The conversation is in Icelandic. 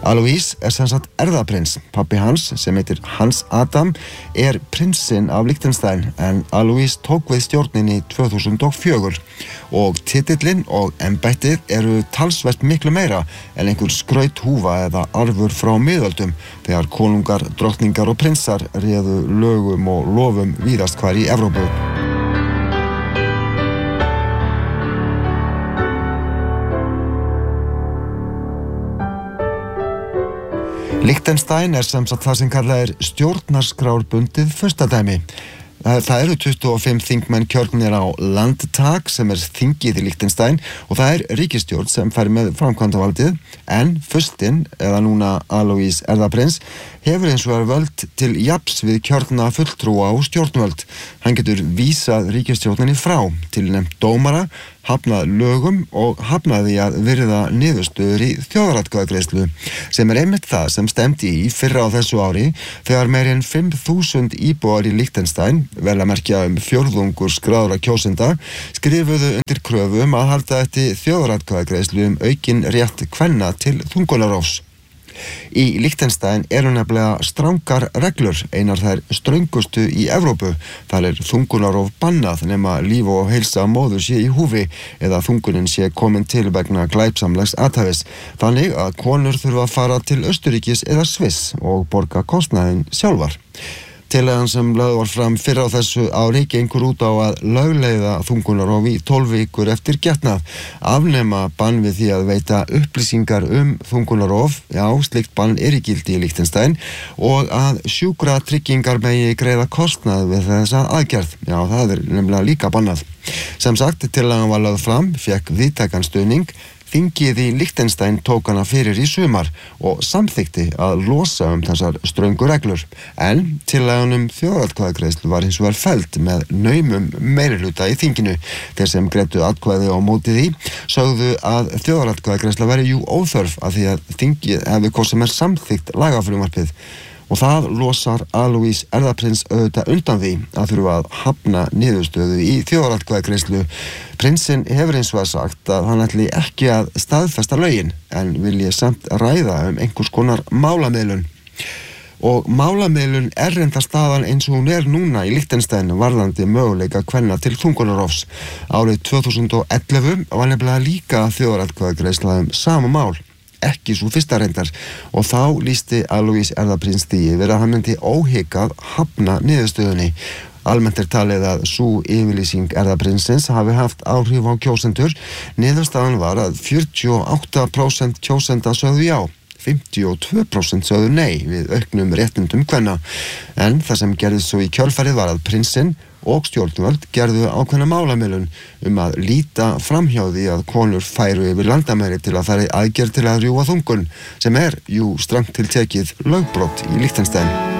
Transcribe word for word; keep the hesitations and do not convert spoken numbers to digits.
Alois er sem sagt erfðaprins. Pabbi hans, sem heitir Hans Adam, er prinsinn af Liechtenstein en Alois tók við stjórninni tvö þúsund og fjögur og titillinn og embættið eru talsvert miklu meira en einhver skrauthúfa eða arfur frá miðöldum þegar konungar, drottningar og prinsar réðu lögum og lofum víðast hvar í Evrópu. Liechtenstein er sem sagt það sem kallað er stjórnarskrárbundið furstadæmi. Það eru tuttugu og fimm þingmenn kjörnir á Landtag sem er þingið í Liechtenstein og það er ríkisstjórn sem fer með framkvæmdavaldið en furstinn, eða núna Alois erfðaprins, hefur eins og er völd til jafns við kjörna fulltrúa og stjórnvöld. Hann getur vísað ríkisstjórninni frá, tilnefnt dómara, hafnað lögum og hafnað því að virða niðurstöður í þjóðaratkvæðagreiðslu sem er einmitt það sem stemdi í fyrra á þessu ári þegar meira en fimm þúsund íbúar í Liechtenstein, vel að merkja um fjórðungur skráðra kjósenda, skrifuðu undir kröfu um að halda eftir þjóðaratkvæðagreiðslu um aukinn rétt kvenna til þungunarrofs. Í Liechtenstein eru nefnilega strangar reglur, einar þær ströngustu í Evrópu. Þar er þungunarrof bannað nema líf og heilsa móður sé í húfi eða þungunin sé komin til vegna glæpsamlegs athæfis. Þannig að konur þurfa að fara til Austurríkis eða Sviss og borga kostnaðinn sjálfar. Tillagan sem lögð var fram fyrr á þessu ári gengur út á að lögleiða þungunarrof í tólf vikur eftir getnað, afnema bann við því að veita upplýsingar um þungunarrof, já, slíkt bann er í gildi í Liechtenstein, og að sjúkratryggingar megi greiða kostnað við þessa aðgerð. Já, það er nefnilega líka bannað. Sem sagt, tillagan var lögð fram, fékk víðtækan stuðning. Þingið í Liechtenstein tók hana fyrir í sumar og samþykti að losa um þessar ströngu reglur. En tillagan um þjóðaratkvæðagreiðslu var hins vegar felld með naumum meirihluta í þinginu. Þeir sem greiddu atkvæði á móti því sögðu að þjóðaratkvæðagreiðsla væri jú óþörf af því að þingið hefði hvort sem er samþykkt lagafrumvarpið. Og það losar Alois erfðaprins auðvitað undan því að þurfa að hafna niðurstöðu í þjóðaratkvæðagreiðslu. Prinsinn hefur eins og að sagt að hann ætli ekki að staðfesta lögin en vilji samt ræða um einhvers konar málamiðlun. Og málamiðlun er reynda staðan eins og hún er núna í Liechtenstein varðandi möguleika kvenna til þungunarrofs. Árið tvö þúsund og ellefu var nefnilega líka þjóðaratkvæðagreiðsla um sama mál. Ekki svo fyrsta reyndar og þá lýsti Alois erfðaprins því yfir að hann myndi óhikað hafna niðurstöðunni. Almennt er talið að sú yfirlýsing erfðaprinsins hafi haft áhrif á kjósendur. Niðurstaðan var að fjörutíu og átta prósent kjósenda sögðu já, fimmtíu og tvö prósent sögðu nei við auknum réttindum kvenna. En það sem gerðist svo í kjölfarið var að prinsinn og stjórnvöld gerðu ákveðna málamiðlun um að líta framhjá því að konur færu yfir landamæri til að fara í aðgerð til að rjúfa þungun, sem er jú strangt til tekið lögbrot í Liechtenstein.